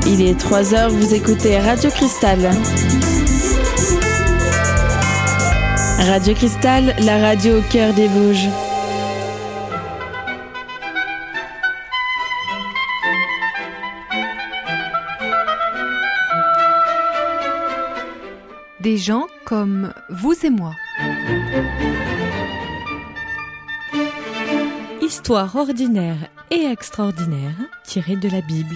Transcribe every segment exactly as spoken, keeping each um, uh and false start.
Il est trois heures, vous écoutez Radio Cristal. Radio Cristal, la radio au cœur des Vosges. Des gens comme vous et moi. Histoire ordinaire et extraordinaire tirée de la Bible.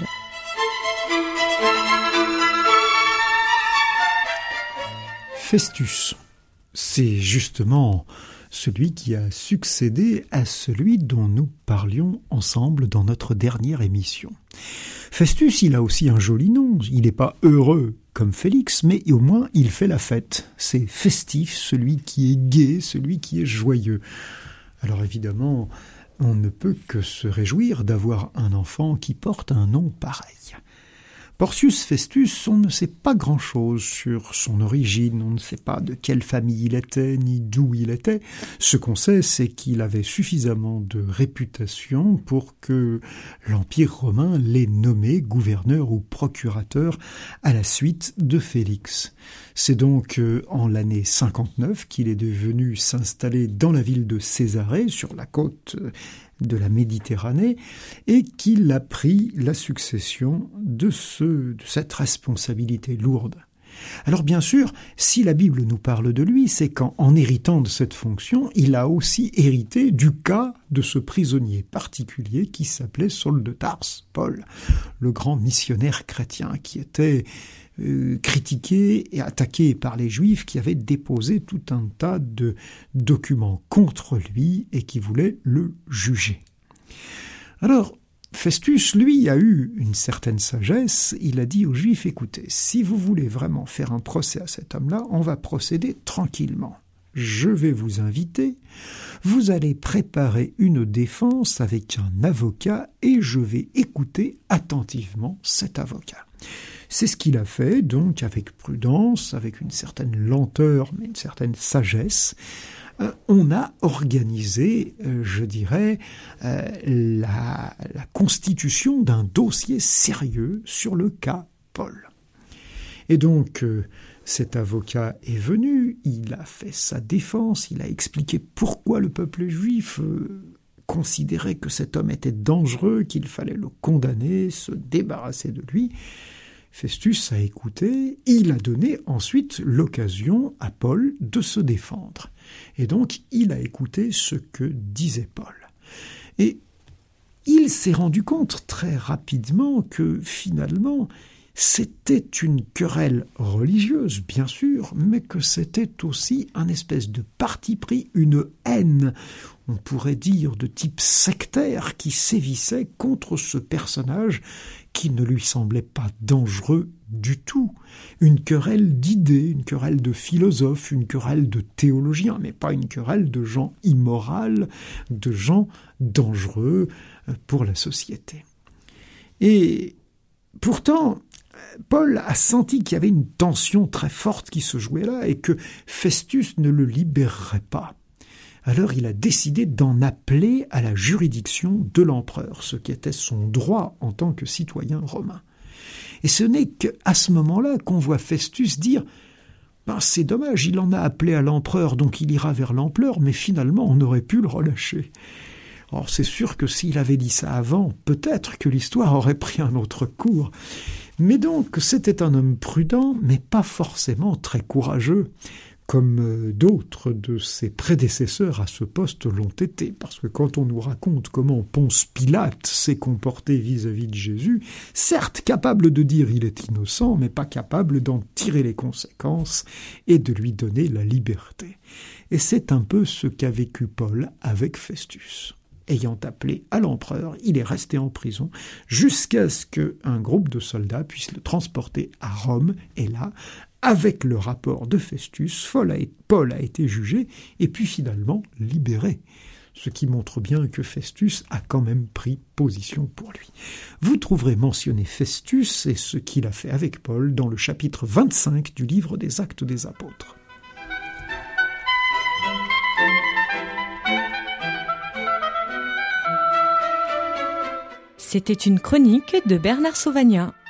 Festus, c'est justement celui qui a succédé à celui dont nous parlions ensemble dans notre dernière émission. Festus, il a aussi un joli nom, il n'est pas heureux comme Félix, mais au moins il fait la fête. C'est festif, celui qui est gai, celui qui est joyeux. Alors évidemment, on ne peut que se réjouir d'avoir un enfant qui porte un nom pareil. Porcius Festus, on ne sait pas grand-chose sur son origine, on ne sait pas de quelle famille il était, ni d'où il était. Ce qu'on sait, c'est qu'il avait suffisamment de réputation pour que l'Empire romain l'ait nommé gouverneur ou procurateur à la suite de Félix. C'est donc en l'année cinquante-neuf qu'il est devenu s'installer dans la ville de Césarée, sur la côte de la Méditerranée, et qu'il a pris la succession de, ce, de cette responsabilité lourde. Alors bien sûr, si la Bible nous parle de lui, c'est qu'en en héritant de cette fonction, il a aussi hérité du cas de ce prisonnier particulier qui s'appelait Saul de Tarse, Paul, le grand missionnaire chrétien qui était euh, critiqué et attaqué par les Juifs qui avaient déposé tout un tas de documents contre lui et qui voulaient le juger. Alors, Festus, lui, a eu une certaine sagesse. Il a dit aux Juifs, écoutez, si vous voulez vraiment faire un procès à cet homme-là, on va procéder tranquillement. Je vais vous inviter, vous allez préparer une défense avec un avocat et je vais écouter attentivement cet avocat. C'est ce qu'il a fait, donc avec prudence, avec une certaine lenteur, mais une certaine sagesse. Euh, on a organisé, euh, je dirais, euh, la, la constitution d'un dossier sérieux sur le cas Paul. Et donc, euh, cet avocat est venu, il a fait sa défense, il a expliqué pourquoi le peuple juif euh, considérait que cet homme était dangereux, qu'il fallait le condamner, se débarrasser de lui. Festus a écouté, il a donné ensuite l'occasion à Paul de se défendre. Et donc, il a écouté ce que disait Paul. Et il s'est rendu compte très rapidement que finalement, c'était une querelle religieuse, bien sûr, mais que c'était aussi un espèce de parti pris, une haine, on pourrait dire de type sectaire, qui sévissait contre ce personnage qui ne lui semblait pas dangereux du tout. Une querelle d'idées, une querelle de philosophes, une querelle de théologiens, mais pas une querelle de gens immoraux, de gens dangereux pour la société. Et pourtant, Paul a senti qu'il y avait une tension très forte qui se jouait là et que Festus ne le libérerait pas. Alors il a décidé d'en appeler à la juridiction de l'empereur, ce qui était son droit en tant que citoyen romain. Et ce n'est qu'à ce moment-là qu'on voit Festus dire ben, « c'est dommage, il en a appelé à l'empereur, donc il ira vers l'empereur, mais finalement on aurait pu le relâcher. » Alors c'est sûr que s'il avait dit ça avant, peut-être que l'histoire aurait pris un autre cours. Mais donc c'était un homme prudent, mais pas forcément très courageux, comme d'autres de ses prédécesseurs à ce poste l'ont été. Parce que quand on nous raconte comment Ponce Pilate s'est comporté vis-à-vis de Jésus, certes capable de dire il est innocent, mais pas capable d'en tirer les conséquences et de lui donner la liberté. Et c'est un peu ce qu'a vécu Paul avec Festus. Ayant appelé à l'empereur, il est resté en prison jusqu'à ce qu'un groupe de soldats puisse le transporter à Rome. Et là, avec le rapport de Festus, Paul a été jugé et puis finalement libéré. Ce qui montre bien que Festus a quand même pris position pour lui. Vous trouverez mentionné Festus et ce qu'il a fait avec Paul dans le chapitre vingt-cinq du livre des Actes des Apôtres. C'était une chronique de Bernard Sauvagnat.